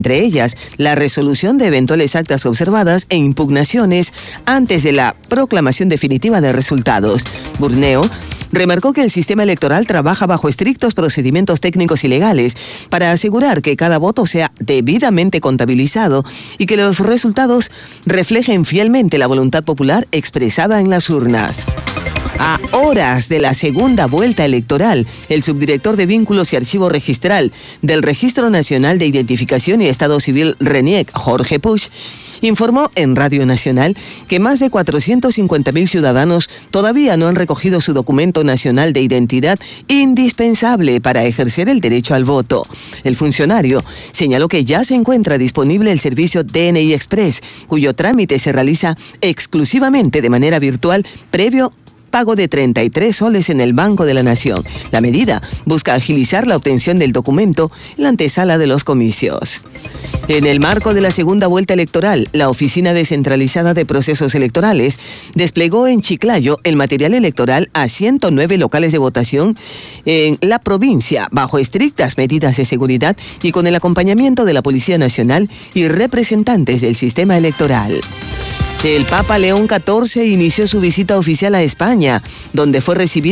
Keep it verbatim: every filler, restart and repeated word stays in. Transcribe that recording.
entre ellas la resolución de eventuales actas observadas e impugnaciones antes de la proclamación definitiva de resultados. Burneo remarcó que el sistema electoral trabaja bajo estrictos procedimientos técnicos y legales para asegurar que cada voto sea debidamente contabilizado y que los resultados reflejen fielmente la voluntad popular expresada en las urnas. A horas de la segunda vuelta electoral, el subdirector de Vínculos y Archivo Registral del Registro Nacional de Identificación y Estado Civil RENIEC, Jorge Puig, informó en Radio Nacional que más de cuatrocientos cincuenta mil ciudadanos todavía no han recogido su documento nacional de identidad indispensable para ejercer el derecho al voto. El funcionario señaló que ya se encuentra disponible el servicio D N I Express, cuyo trámite se realiza exclusivamente de manera virtual previo pago de treinta y tres soles en el Banco de la Nación. La medida busca agilizar la obtención del documento en la antesala de los comicios. En el marco de la segunda vuelta electoral, la Oficina Descentralizada de Procesos Electorales desplegó en Chiclayo el material electoral a ciento nueve locales de votación en la provincia, bajo estrictas medidas de seguridad y con el acompañamiento de la Policía Nacional y representantes del sistema electoral. El Papa León catorce inició su visita oficial a España, donde fue recibido